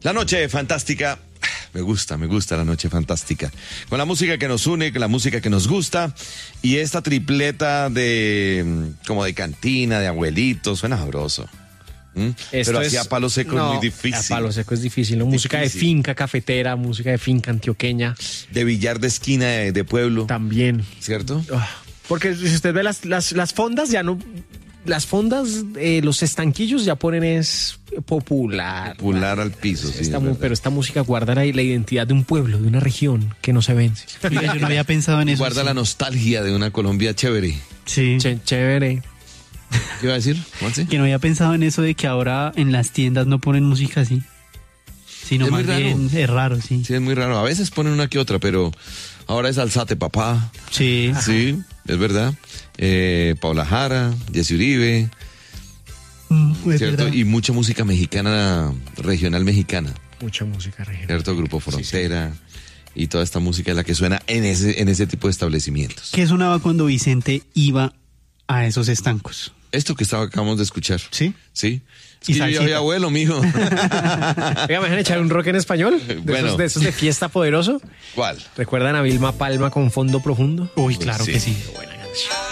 La noche fantástica. Me gusta la noche fantástica. Con la música que nos une, con la música que nos gusta. Y esta tripleta como de cantina, de abuelitos, suena sabroso. Pero así a palo seco es muy difícil. A palo seco es difícil, ¿no? Música de finca cafetera, música de finca antioqueña. De billar de esquina de pueblo. También. ¿Cierto? Porque si usted ve las fondas, ya no... Las fondas, los estanquillos ya ponen es popular. Popular al piso, sí. Pero esta música guarda la identidad de un pueblo, de una región que no se vence. Mira, yo no había pensado en eso. Guarda la nostalgia de una Colombia chévere. Sí. Chévere. ¿Qué iba a decir? ¿Monse? Que no había pensado en eso de que ahora en las tiendas no ponen música así. Sino más bien es raro, sí. Sí, es muy raro. A veces ponen una que otra, pero ahora es Alzate Papá. Sí. Sí, es verdad. Paula Jara, Jessy Uribe. ¿Cierto? Y mucha música mexicana, regional mexicana. Mucha música regional. ¿Cierto? Grupo Frontera. Sí. Y toda esta música es la que suena en ese tipo de establecimientos. ¿Qué sonaba cuando Vicente iba a esos estancos? Esto que acabamos de escuchar. ¿Sí? Sí. Es que yo ya había abuelo, mijo. Oiga, ¿me dejan echar un rock en español? De esos de fiesta poderoso. ¿Cuál? ¿Recuerdan a Vilma Palma con Fondo Profundo? Uy, claro que sí. Buena canción.